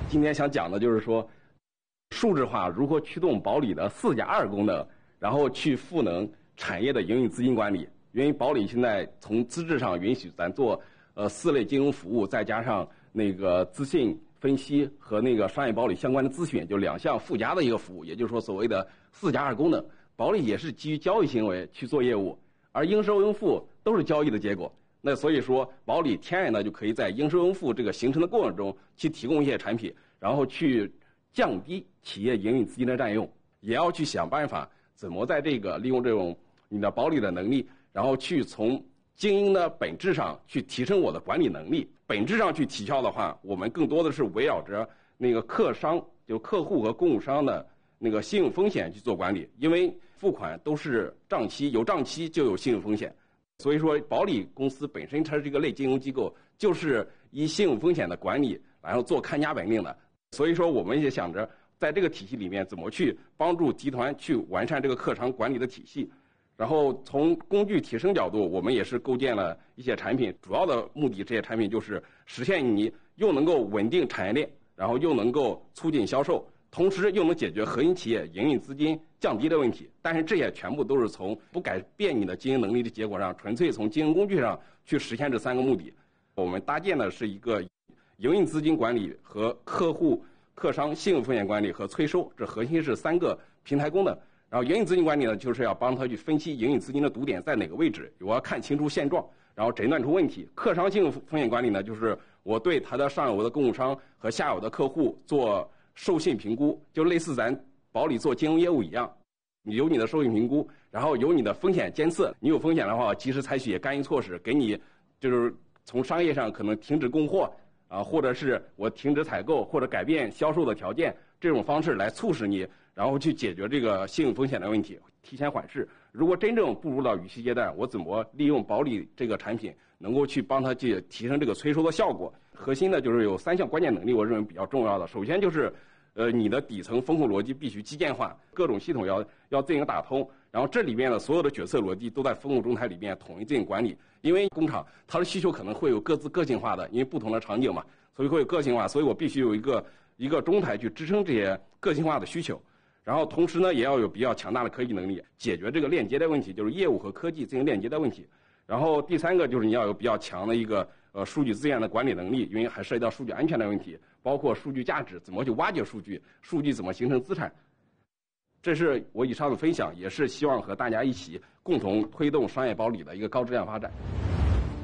今天想讲的就是说，数字化如何驱动保理的4+2功能，然后去赋能产业的营运资金管理。因为保理现在从资质上允许咱做4类金融服务，再加上那个资讯分析和那个商业保理相关的咨询，就2项附加的一个服务，也就是说所谓的4+2功能。保理也是基于交易行为去做业务，而应收应付都是交易的结果。那所以说，保理天然的就可以在应收应付这个形成的过程中去提供一些产品，然后去降低企业营运资金的占用，也要去想办法怎么在这个利用这种你的保理的能力，然后去从经营的本质上去提升我的管理能力。本质上去提效的话，我们更多的是围绕着那个客商，就客户和供应商的那个信用风险去做管理，因为付款都是账期，有账期就有信用风险。所以说，保理公司本身它是一个类金融机构，就是以信用风险的管理，然后做看家本领的。所以说，我们也想着在这个体系里面怎么去帮助集团去完善这个客商管理的体系。然后从工具提升角度，我们也是构建了一些产品，主要的目的这些产品就是实现你又能够稳定产业链，然后又能够促进销售，同时又能解决核心企业营运资金降低的问题。但是这些全部都是从不改变你的经营能力的结果上，纯粹从经营工具上去实现这3个目的。我们搭建的是一个营运资金管理和客商信用风险管理和催收，这核心是3个平台功能。然后营运资金管理呢，就是要帮他去分析营运资金的堵点在哪个位置，我要看清楚现状，然后诊断出问题。客商信用风险管理呢，就是我对他的上游的供应商和下游的客户做授信评估，就类似咱保理做金融业务一样，你有你的授信评估，然后有你的风险监测，你有风险的话，及时采取干预措施，给你就是从商业上可能停止供货啊，或者是我停止采购，或者改变销售的条件，这种方式来促使你，然后去解决这个信用风险的问题，提前缓释。如果真正步入到逾期阶段，我怎么利用保理这个产品，能够去帮他去提升这个催收的效果？核心的就是有3项关键能力，我认为比较重要的。首先就是你的底层风控逻辑必须基建化，各种系统要进行打通，然后这里面的所有的决策逻辑都在风控中台里面统一进行管理。因为工厂它的需求可能会有各自个性化的，因为不同的场景嘛，所以会有个性化，所以我必须有一个中台去支撑这些个性化的需求。然后同时呢，也要有比较强大的科技能力，解决这个链接的问题，就是业务和科技进行链接的问题。然后第3个就是你要有比较强的一个数据资源的管理能力，因为还涉及到数据安全的问题，包括数据价值怎么去挖掘数据，数据怎么形成资产。这是我以上的分享，也是希望和大家一起共同推动商业保理的一个高质量发展。